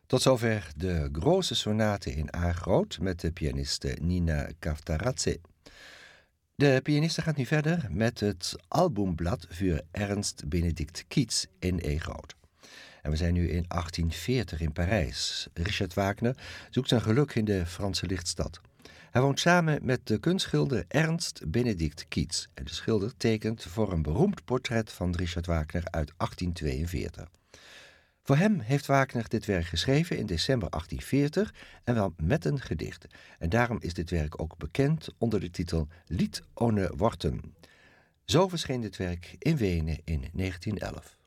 Tot zover de grote sonate in A groot met de pianiste Nina Kavtaradze. De pianiste gaat nu verder met het albumblad voor Ernst Benedict Kietz in E groot. En we zijn nu in 1840 in Parijs. Richard Wagner zoekt zijn geluk in de Franse lichtstad. Hij woont samen met de kunstschilder Ernst Benedict Kietz. En de schilder tekent voor een beroemd portret van Richard Wagner uit 1842. Voor hem heeft Wagner dit werk geschreven in december 1840 en wel met een gedicht. En daarom is dit werk ook bekend onder de titel Lied ohne Worten. Zo verscheen dit werk in Wenen in 1911.